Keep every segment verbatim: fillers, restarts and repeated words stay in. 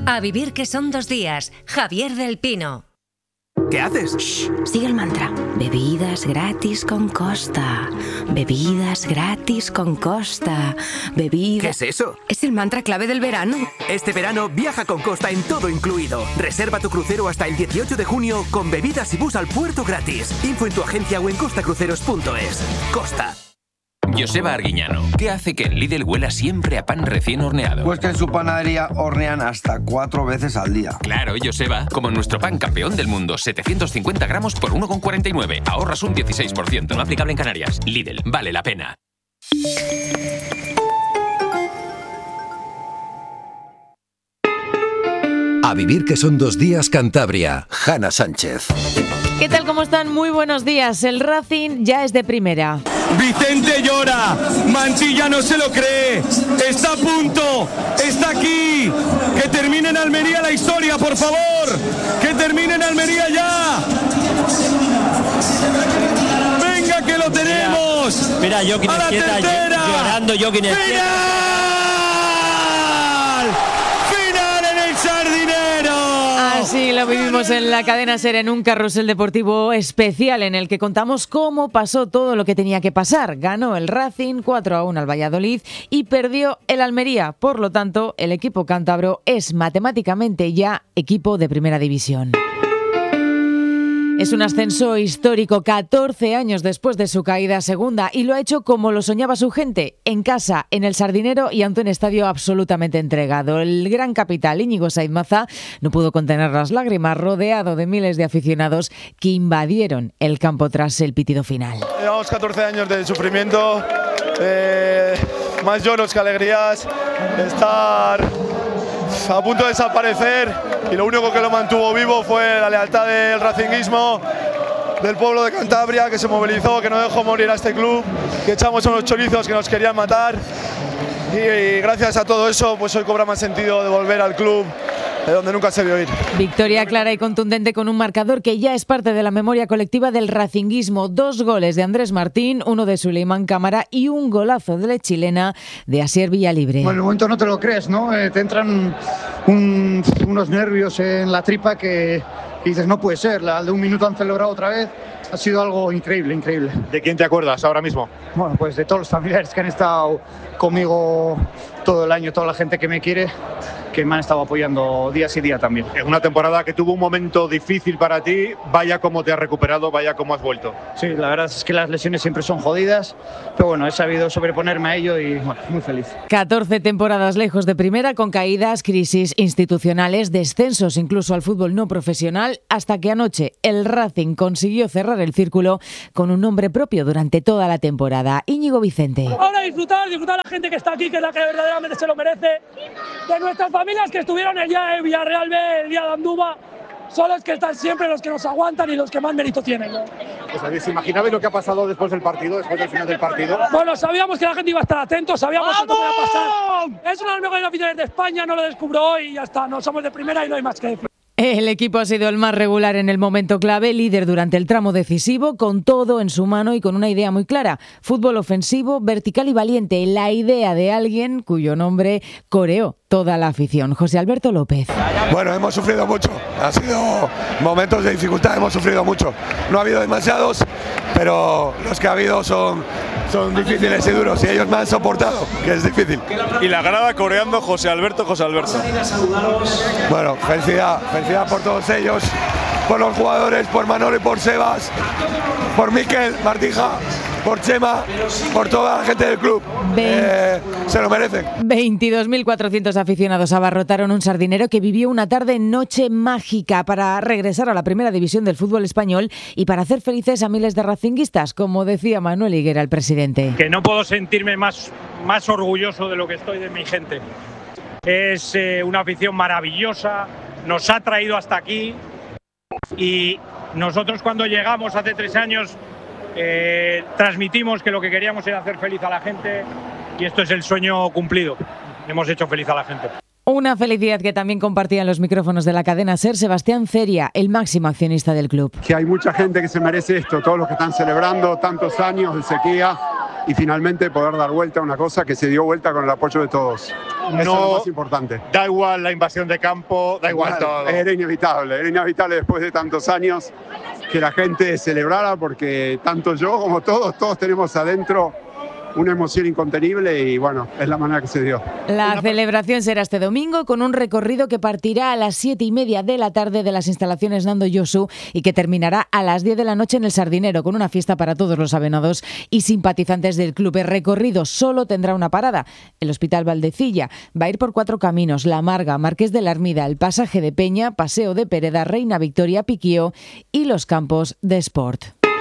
A vivir que son dos días. Javier del Pino. ¿Qué haces? Shh, sigue el mantra. Bebidas gratis con Costa. Bebidas gratis con Costa. Bebidas... ¿Qué es eso? Es el mantra clave del verano. Este verano viaja con Costa en todo incluido. Reserva tu crucero hasta el dieciocho de junio con bebidas y bus al puerto gratis. Info en tu agencia o en costacruceros punto es. Costa. Joseba Arguiñano, ¿qué hace que en Lidl huela siempre a pan recién horneado? Pues que en su panadería hornean hasta cuatro veces al día. Claro, Joseba, como nuestro pan campeón del mundo, setecientos cincuenta gramos por uno con cuarenta y nueve. Ahorras un dieciséis por ciento, no aplicable en Canarias. Lidl, vale la pena. A vivir que son dos días Cantabria. Hanna Sánchez. ¿Qué tal? ¿Cómo están? Muy buenos días. El Racing ya es de primera. Vicente llora, Mantilla no se lo cree, está a punto, está aquí, que termine en Almería la historia, por favor, que termine en Almería ya. Venga que lo tenemos. Mira, mira Joaquín Esquieta llorando, Joaquín Esquieta. Así lo vivimos en la cadena SER en un carrusel deportivo especial en el que contamos cómo pasó todo lo que tenía que pasar. Ganó el Racing cuatro a uno al Valladolid y perdió el Almería. Por lo tanto, el equipo cántabro es matemáticamente ya equipo de primera división. Es un ascenso histórico catorce años después de su caída a segunda y lo ha hecho como lo soñaba su gente, en casa, en el Sardinero y ante un estadio absolutamente entregado. El gran capital Íñigo Saíz Mazá no pudo contener las lágrimas, rodeado de miles de aficionados que invadieron el campo tras el pitido final. Llevamos catorce años de sufrimiento, eh, más lloros que alegrías, estar a punto de desaparecer y lo único que lo mantuvo vivo fue la lealtad del racinguismo, del pueblo de Cantabria, que se movilizó, que no dejó morir a este club, que echamos a unos chorizos que nos querían matar y, y gracias a todo eso pues hoy cobra más sentido de volver al club de donde nunca se vio ir. Victoria clara y contundente con un marcador que ya es parte de la memoria colectiva del racinguismo. Dos goles de Andrés Martín, uno de Suleimán Cámara y un golazo de la chilena de Asier Villalibre. Bueno, en el momento no te lo crees, ¿no? Eh, te entran un, unos nervios en la tripa que, que dices, no puede ser. La de un minuto han celebrado otra vez. Ha sido algo increíble, increíble. ¿De quién te acuerdas ahora mismo? Bueno, pues de todos los familiares que han estado conmigo todo el año, toda la gente que me quiere, que me han estado apoyando día sí día también. En una temporada que tuvo un momento difícil para ti, vaya cómo te has recuperado, vaya cómo has vuelto. Sí, la verdad es que las lesiones siempre son jodidas, pero bueno, he sabido sobreponerme a ello y bueno, muy feliz. catorce temporadas lejos de primera, con caídas, crisis institucionales, descensos incluso al fútbol no profesional, hasta que anoche el Racing consiguió cerrar el círculo con un nombre propio durante toda la temporada. Íñigo Vicente. Ahora disfrutar, disfrutar la gente que está aquí, que es la que verdaderamente se lo merece, de nuestras familias que estuvieron el día de Villarreal B, el día de Andúba, son los que están siempre, los que nos aguantan y los que más mérito tienen, ¿no? Pues, ¿se imaginabais lo que ha pasado después del partido, después del final del partido? Bueno, sabíamos que la gente iba a estar atento, sabíamos que esto iba a pasar. Es una de las mejores aficiones de España, no lo descubro hoy y ya está, no somos de primera y no hay más que decir. El equipo ha sido el más regular en el momento clave, líder durante el tramo decisivo, con todo en su mano y con una idea muy clara. Fútbol ofensivo, vertical y valiente. La idea de alguien cuyo nombre coreó toda la afición. José Alberto López. Bueno, hemos sufrido mucho. Ha sido momentos de dificultad, hemos sufrido mucho. No ha habido demasiados, pero los que ha habido son, son difíciles y duros y ellos me han soportado, que es difícil. Y la grada coreando José Alberto, José Alberto. Bueno, felicidad, felicidad por todos ellos, por los jugadores, por Manolo y por Sebas, por Miquel, Martija, por Chema, por toda la gente del club. Eh, se lo merecen. veintidós mil cuatrocientos aficionados abarrotaron un Sardinero que vivió una tarde-noche mágica para regresar a la primera división del fútbol español y para hacer felices a miles de racinguistas, como decía Manuel Higuera, el presidente. Que no puedo sentirme más, más orgulloso de lo que estoy de mi gente. Es eh, una afición maravillosa, nos ha traído hasta aquí y nosotros cuando llegamos hace tres años eh, transmitimos que lo que queríamos era hacer feliz a la gente y esto es el sueño cumplido. Hemos hecho feliz a la gente. Una felicidad que también compartían los micrófonos de la cadena SER Sebastián Feria, el máximo accionista del club. Que hay mucha gente que se merece esto, todos los que están celebrando tantos años de sequía, y finalmente poder dar vuelta a una cosa que se dio vuelta con el apoyo de todos. Eso es lo más importante. Da igual la invasión de campo, da igual Claro, todo. Era inevitable, era inevitable después de tantos años que la gente celebrara, porque tanto yo como todos, todos tenemos adentro una emoción incontenible y bueno, es la manera que se dio. La celebración será este domingo con un recorrido que partirá a las siete y media de la tarde de las instalaciones Nando Yosu y que terminará a las diez de la noche en el Sardinero, con una fiesta para todos los avenados y simpatizantes del club. El recorrido solo tendrá una parada, el Hospital Valdecilla. Va a ir por cuatro caminos: La Marga, Marqués de la Ermida, el Pasaje de Peña, Paseo de Pereda, Reina Victoria, Piquío y los campos de Sport.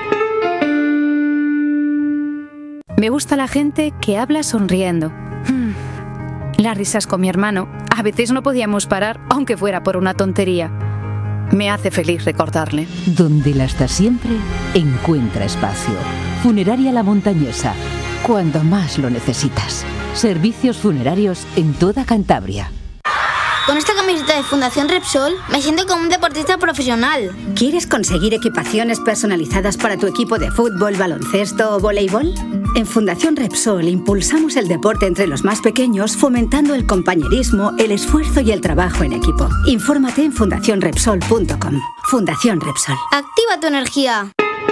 Me gusta la gente que habla sonriendo. Hmm. Las risas con mi hermano. A veces no podíamos parar, aunque fuera por una tontería. Me hace feliz recordarle. Donde la está siempre, encuentra espacio. Funeraria La Montañesa. Cuando más lo necesitas. Servicios funerarios en toda Cantabria. Con esta camiseta de Fundación Repsol me siento como un deportista profesional. ¿Quieres conseguir equipaciones personalizadas para tu equipo de fútbol, baloncesto o voleibol? En Fundación Repsol impulsamos el deporte entre los más pequeños, fomentando el compañerismo, el esfuerzo y el trabajo en equipo. Infórmate en fundación repsol punto com. Fundación Repsol. ¡Activa tu energía!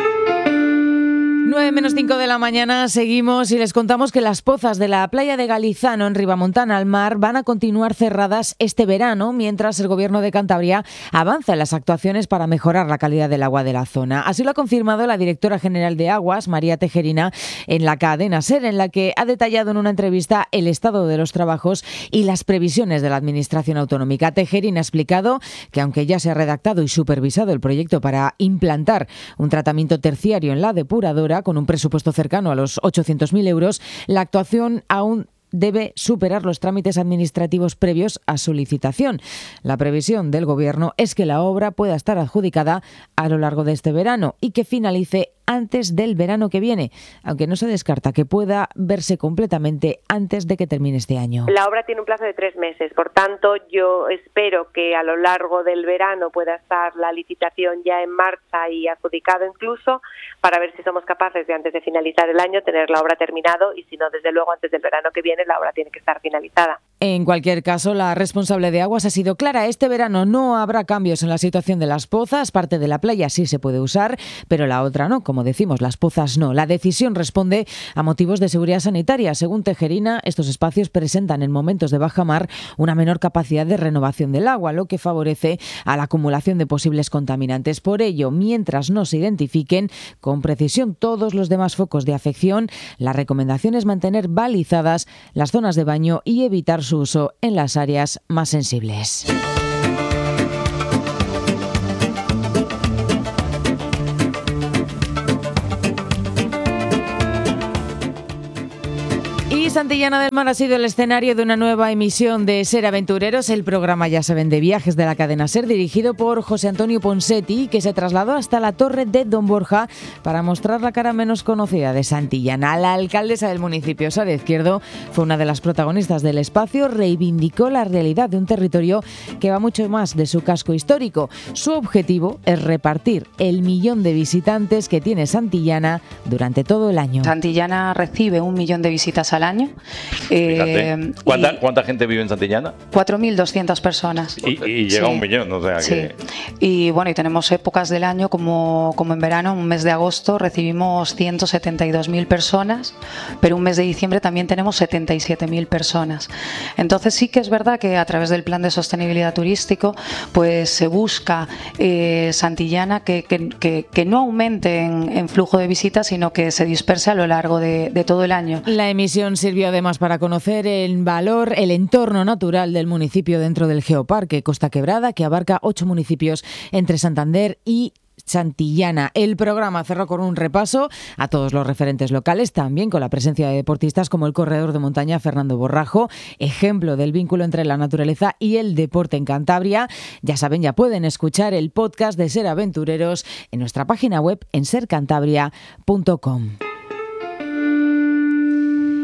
nueve menos cinco de la mañana, seguimos y les contamos que las pozas de la playa de Galizano, en Ribamontana al Mar, van a continuar cerradas este verano, mientras el Gobierno de Cantabria avanza en las actuaciones para mejorar la calidad del agua de la zona. Así lo ha confirmado la directora general de Aguas, María Tejerina, en la cadena SER, en la que ha detallado en una entrevista el estado de los trabajos y las previsiones de la Administración Autonómica. Tejerina ha explicado que, aunque ya se ha redactado y supervisado el proyecto para implantar un tratamiento terciario en la depuradora, con un presupuesto cercano a los ochocientos mil euros, la actuación aún debe superar los trámites administrativos previos a su licitación. La previsión del Gobierno es que la obra pueda estar adjudicada a lo largo de este verano y que finalice antes del verano que viene, aunque no se descarta que pueda verse completamente antes de que termine este año. La obra tiene un plazo de tres meses, por tanto yo espero que a lo largo del verano pueda estar la licitación ya en marcha y adjudicado incluso, para ver si somos capaces de, antes de finalizar el año, tener la obra terminado, y si no, desde luego antes del verano que viene la obra tiene que estar finalizada. En cualquier caso, la responsable de Aguas ha sido clara: este verano no habrá cambios en la situación de las pozas, parte de la playa sí se puede usar, pero la otra no. Como decimos, las pozas no. La decisión responde a motivos de seguridad sanitaria. Según Tejerina, estos espacios presentan en momentos de bajamar una menor capacidad de renovación del agua, lo que favorece a la acumulación de posibles contaminantes. Por ello, mientras no se identifiquen con precisión todos los demás focos de afección, la recomendación es mantener balizadas las zonas de baño y evitar su uso en las áreas más sensibles. Santillana del Mar ha sido el escenario de una nueva emisión de Ser Aventureros, el programa, ya saben, de viajes de la cadena SER, dirigido por José Antonio Ponsetti, que se trasladó hasta la Torre de Don Borja para mostrar la cara menos conocida de Santillana. La alcaldesa del municipio, Sara Izquierdo, fue una de las protagonistas del espacio. Reivindicó la realidad de un territorio que va mucho más de su casco histórico. Su objetivo es repartir el millón de visitantes que tiene Santillana durante todo el año. Santillana recibe un millón de visitas al año. Eh, ¿Cuánta, ¿Cuánta gente vive en Santillana? cuatro mil doscientas personas. Y, y llega a sí. un millón, o sea sí. que... Y bueno, y tenemos épocas del año como, como en verano, un mes de agosto recibimos ciento setenta y dos mil personas, pero un mes de diciembre también tenemos setenta y siete mil personas. Entonces sí que es verdad que a través del plan de sostenibilidad turístico pues se busca eh, Santillana que, que, que, que no aumente en, en flujo de visitas, sino que se disperse a lo largo de, de todo el año. La emisión sirvió además para conocer el valor, el entorno natural del municipio dentro del Geoparque Costa Quebrada, que abarca ocho municipios entre Santander y Santillana. El programa cerró con un repaso a todos los referentes locales, también con la presencia de deportistas como el corredor de montaña Fernando Borrajo, ejemplo del vínculo entre la naturaleza y el deporte en Cantabria. Ya saben, ya pueden escuchar el podcast de Ser Aventureros en nuestra página web en ser cantabria punto com.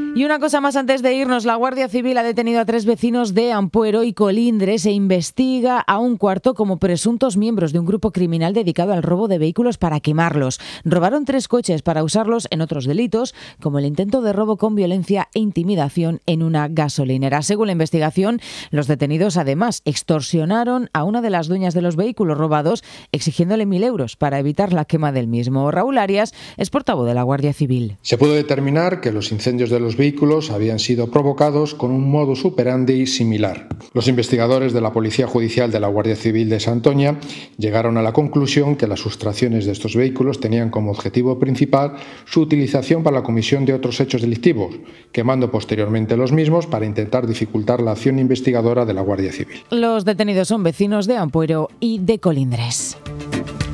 Y una cosa más antes de irnos, la Guardia Civil ha detenido a tres vecinos de Ampuero y Colindres e investiga a un cuarto como presuntos miembros de un grupo criminal dedicado al robo de vehículos para quemarlos. Robaron tres coches para usarlos en otros delitos, como el intento de robo con violencia e intimidación en una gasolinera. Según la investigación, los detenidos además extorsionaron a una de las dueñas de los vehículos robados, exigiéndole mil euros para evitar la quema del mismo. Raúl Arias es portavoz de la Guardia Civil. Se pudo determinar que los incendios de los vehículos habían sido provocados con un modus operandi similar. Los investigadores de la Policía Judicial de la Guardia Civil de Santoña llegaron a la conclusión que las sustracciones de estos vehículos tenían como objetivo principal su utilización para la comisión de otros hechos delictivos, quemando posteriormente los mismos para intentar dificultar la acción investigadora de la Guardia Civil. Los detenidos son vecinos de Ampuero y de Colindres.